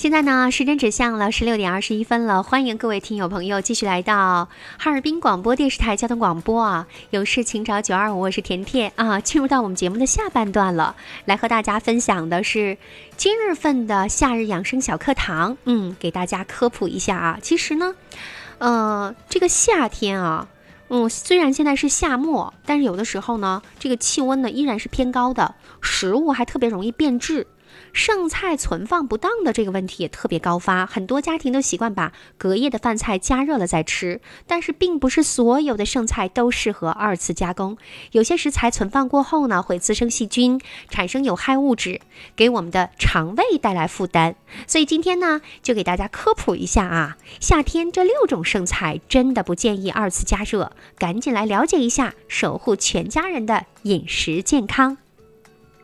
现在呢，时针指向了16:21了，欢迎各位听友朋友继续来到哈尔滨广播电视台交通广播啊，有事请找925，我是甜甜啊。进入到我们节目的下半段了，来和大家分享的是今日份的夏日养生小课堂，给大家科普一下啊。其实呢，这个夏天啊，虽然现在是夏末，但是有的时候呢，这个气温呢依然是偏高的，食物还特别容易变质。剩菜存放不当的这个问题也特别高发，很多家庭都习惯把隔夜的饭菜加热了再吃，但是并不是所有的剩菜都适合二次加工，有些食材存放过后呢，会滋生细菌，产生有害物质，给我们的肠胃带来负担。所以今天呢，就给大家科普一下啊，夏天这6种剩菜真的不建议二次加热，赶紧来了解一下，守护全家人的饮食健康。